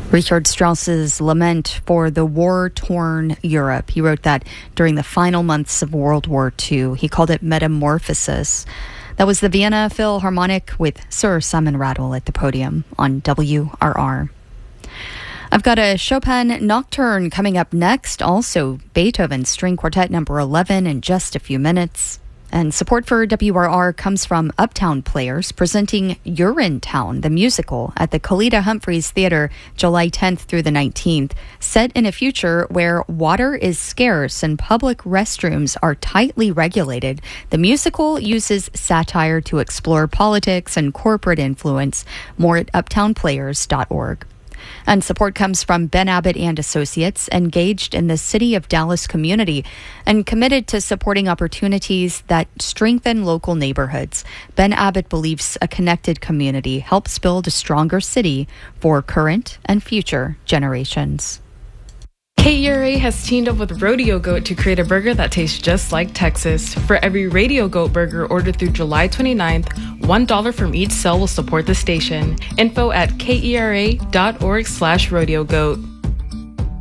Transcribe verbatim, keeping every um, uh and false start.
Richard Strauss's lament for the war-torn Europe. He wrote that during the final months of World War Two. He called it Metamorphosis. That was the Vienna Philharmonic with Sir Simon Rattle at the podium on W R R. I've got a Chopin Nocturne coming up next. Also, Beethoven's String Quartet number eleven in just a few minutes. And support for W R R comes from Uptown Players presenting Urinetown, the musical, at the Kalita Humphreys Theater July tenth through the nineteenth. Set in a future where water is scarce and public restrooms are tightly regulated, the musical uses satire to explore politics and corporate influence. More at uptown players dot org. And support comes from Ben Abbott and Associates, engaged in the City of Dallas community and committed to supporting opportunities that strengthen local neighborhoods. Ben Abbott believes a connected community helps build a stronger city for current and future generations. K E R A has teamed up with Rodeo Goat to create a burger that tastes just like Texas. For every Radio Goat burger ordered through July twenty-ninth, one dollar from each sale will support the station. Info at K E R A dot org slash rodeo goat.